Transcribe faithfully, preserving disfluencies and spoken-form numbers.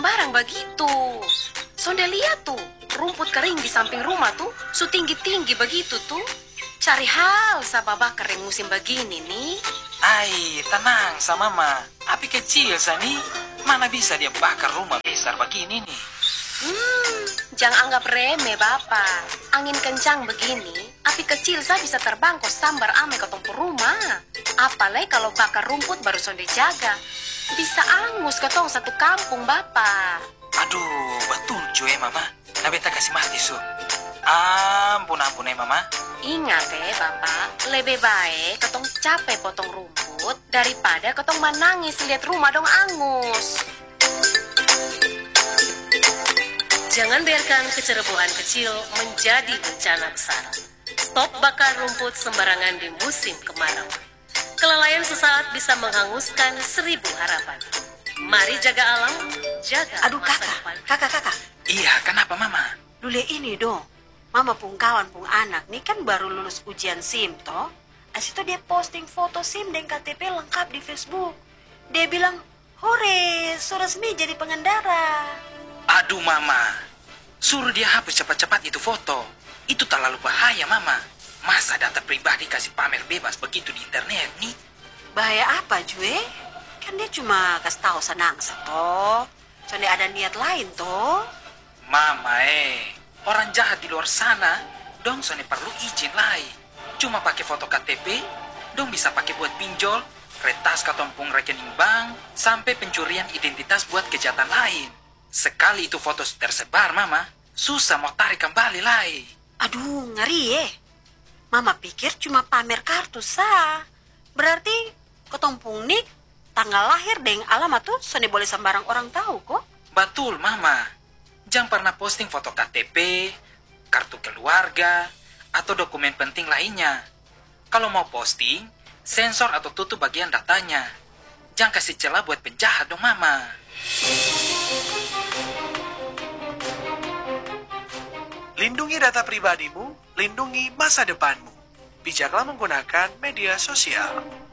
sembarang begitu. Sonde lihat tuh, rumput kering di samping rumah tuh, su tinggi-tinggi begitu tuh. Cari hal sama bakar yang musim begini nih. Ai, tenang sama mama. Api kecil sani, mana bisa dia bakar rumah besar begini nih. Hmm, jangan anggap remeh bapak. Angin kencang begini, api kecil saya bisa terbang kok sambar ame ke tompu rumah. Apalagi kalau bakar rumput baru sonde jaga. Bisa angus ketong satu kampung bapak. Aduh, betul cuy mama. Nah beta kasih mati su. Ampun ampun eh mama. Ingat eh bapak, lebih baik ketong capek potong rumput daripada ketong menangis lihat rumah dong angus. Jangan biarkan kecerobohan kecil menjadi bencana besar. Stop bakar rumput sembarangan di musim kemarau. Kelalaian sesaat bisa menghanguskan seribu harapan. Mari jaga alam, jaga Aduh masa kakak, depan. kakak, kakak. Iya, kenapa mama? Lule ini dong. Mama pung kawan pung anak nih kan baru lulus ujian SIM toh. Asito dia posting foto SIM dan K T P lengkap di Facebook. Dia bilang, hore, so resmi jadi pengendara. Aduh mama, suruh dia hapus cepat-cepat itu foto. Itu terlalu bahaya mama. Masa data pribadi kasih pamer bebas begitu di internet nih? Bahaya apa Jue? Kan dia cuma kasih tahu senang toh. Soalnya ada niat lain toh. Mama eh, orang jahat di luar sana, dong soalnya perlu izin lain. Cuma pakai foto K T P, dong bisa pakai buat pinjol, kertas katompung rekening bank, sampai pencurian identitas buat kejahatan lain. Sekali itu foto tersebar mama, susah mau tarik kembali lain. Aduh, ngeri eh. Mama pikir cuma pamer kartu sah. Berarti ketumpung nik, tanggal lahir deng alamat tuh soalnya boleh sembarang orang tahu kok. Betul mama. Jangan pernah posting foto K T P, kartu keluarga, atau dokumen penting lainnya. Kalau mau posting, sensor atau tutup bagian datanya. Jangan kasih celah buat penjahat dong mama. Lindungi data pribadimu, lindungi masa depanmu. Bijaklah menggunakan media sosial.